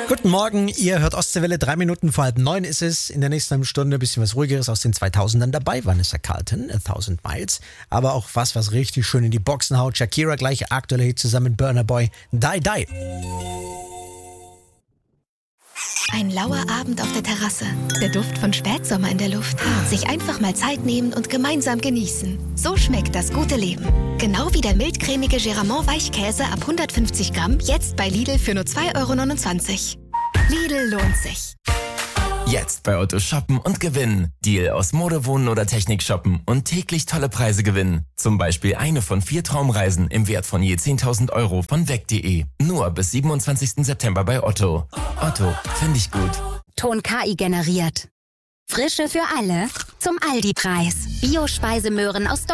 Guten Morgen, ihr hört Ostseewelle, 3 Minuten vor 8:30 ist es. In der nächsten halben Stunde ein bisschen was Ruhigeres aus den 2000ern dabei. Vanessa Carlton, 1000 Miles. Aber auch was richtig schön in die Boxen haut. Shakira gleich aktuelle Hit zusammen mit Burna Boy. Die, Die. Ein lauer Abend auf der Terrasse. Der Duft von Spätsommer in der Luft. Sich einfach mal Zeit nehmen und gemeinsam genießen. So schmeckt das gute Leben. Genau wie der mildcremige Geramont Weichkäse ab 150 Gramm. Jetzt bei Lidl für nur 2,29 €. Lidl lohnt sich. Jetzt bei Otto shoppen und gewinnen. Deal aus Mode, Wohnen oder Technik shoppen und täglich tolle Preise gewinnen. Zum Beispiel eine von 4 Traumreisen im Wert von je 10.000 € von weg.de. Nur bis 27. September bei Otto. Otto, finde ich gut. Ton KI generiert. Frische für alle zum Aldi-Preis. Bio-Speisemöhren aus